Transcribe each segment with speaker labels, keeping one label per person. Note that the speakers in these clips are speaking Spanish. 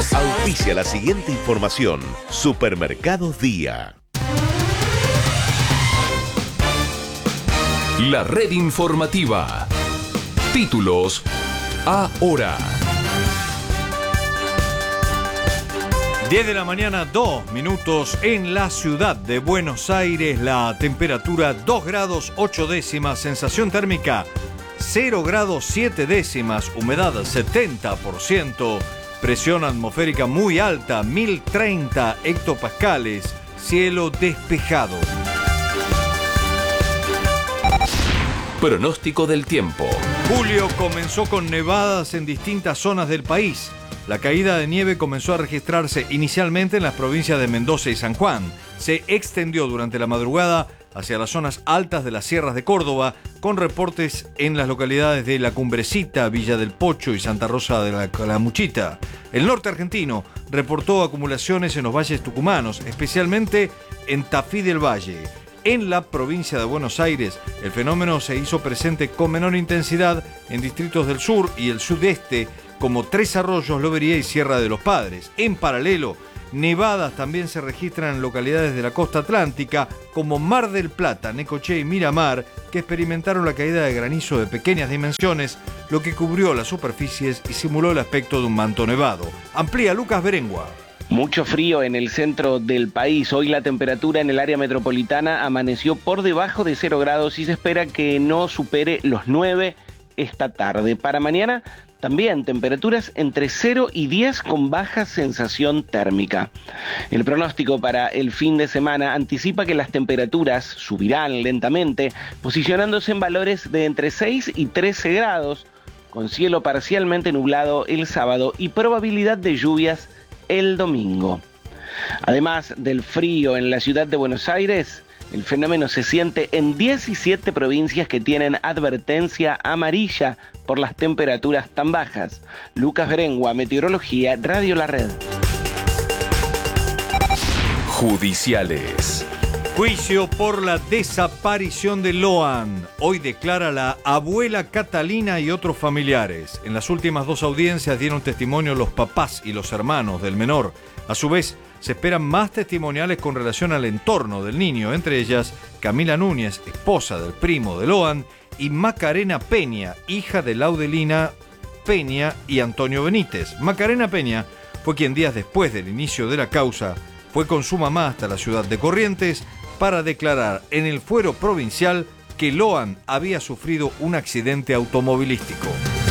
Speaker 1: Auspicia la siguiente información. Supermercados Día.
Speaker 2: La red informativa. Títulos ahora.
Speaker 3: 10 de la mañana, 2 minutos en la ciudad de Buenos Aires. La temperatura 2 grados 8 décimas, sensación térmica 0 grados 7 décimas, humedad 70%, presión atmosférica muy alta, 1030 hectopascales, cielo despejado.
Speaker 2: Pronóstico del tiempo.
Speaker 3: Julio comenzó con nevadas en distintas zonas del país. La caída de nieve comenzó a registrarse inicialmente en las provincias de Mendoza y San Juan. Se extendió durante la madrugada hacia las zonas altas de las sierras de Córdoba, con reportes en las localidades de La Cumbrecita, Villa del Pocho y Santa Rosa de la Calamuchita. El norte argentino reportó acumulaciones en los valles tucumanos, especialmente en Tafí del Valle. En la provincia de Buenos Aires, el fenómeno se hizo presente con menor intensidad en distritos del sur y el sudeste, como Tres Arroyos, Lobería y Sierra de los Padres. En paralelo, nevadas también se registran en localidades de la costa atlántica, como Mar del Plata, Necochea y Miramar, que experimentaron la caída de granizo de pequeñas dimensiones, lo que cubrió las superficies y simuló el aspecto de un manto nevado. Amplía Lucas Berengua.
Speaker 4: Mucho frío en el centro del país. Hoy la temperatura en el área metropolitana amaneció por debajo de 0 grados y se espera que no supere los 9 esta tarde. Para mañana también temperaturas entre 0 y 10 con baja sensación térmica. El pronóstico para el fin de semana anticipa que las temperaturas subirán lentamente, posicionándose en valores de entre 6 y 13 grados, con cielo parcialmente nublado el sábado y probabilidad de lluvias el domingo. Además del frío en la ciudad de Buenos Aires, el fenómeno se siente en 17 provincias que tienen advertencia amarilla por las temperaturas tan bajas. Lucas Berengua, Meteorología, Radio La Red.
Speaker 2: Judiciales.
Speaker 3: Juicio por la desaparición de Loan. Hoy declara la abuela Catalina y otros familiares. En las últimas 2 audiencias dieron testimonio los papás y los hermanos del menor. A su vez, se esperan más testimoniales con relación al entorno del niño, entre ellas Camila Núñez, esposa del primo de Loan, y Macarena Peña, hija de Laudelina Peña y Antonio Benítez. Macarena Peña fue quien días después del inicio de la causa fue con su mamá hasta la ciudad de Corrientes para declarar en el fuero provincial que Loan había sufrido un accidente automovilístico.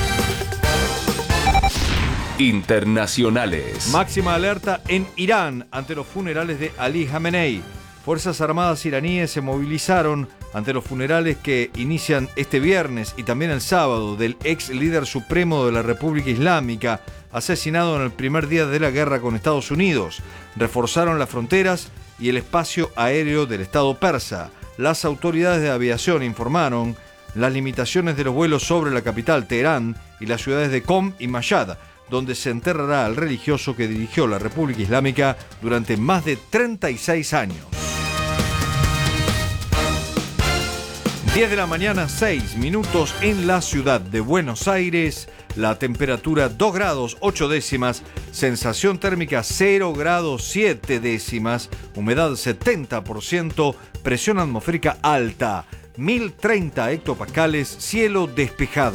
Speaker 2: Internacionales.
Speaker 3: Máxima alerta en Irán ante los funerales de Ali Khamenei. Fuerzas Armadas iraníes se movilizaron ante los funerales que inician este viernes y también el sábado del ex líder supremo de la República Islámica, asesinado en el primer día de la guerra con Estados Unidos. Reforzaron las fronteras y el espacio aéreo del Estado persa. Las autoridades de aviación informaron las limitaciones de los vuelos sobre la capital Teherán y las ciudades de Qom y Mashhad, donde se enterrará al religioso que dirigió la República Islámica durante más de 36 años. 10 de la mañana, 6 minutos en la ciudad de Buenos Aires. La temperatura 2 grados 8 décimas, sensación térmica 0 grados 7 décimas, humedad 70%, presión atmosférica alta, 1030 hectopascales, cielo despejado.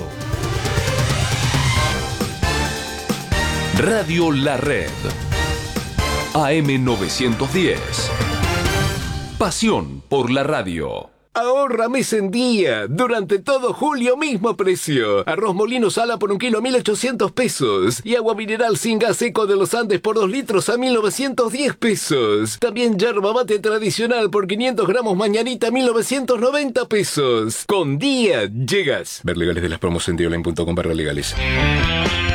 Speaker 2: Radio La Red. AM 910. Pasión por la radio.
Speaker 5: Ahorra mes en día. Durante todo julio, mismo precio. Arroz molino sala por 1 kilo a 1.800 pesos. Y agua mineral sin gas seco de los Andes por 2 litros a 1.910 pesos. También yerba mate tradicional por 500 gramos mañanita a 1.990 pesos. Con día llegas. Ver legales de las promos en dioline.com/legales.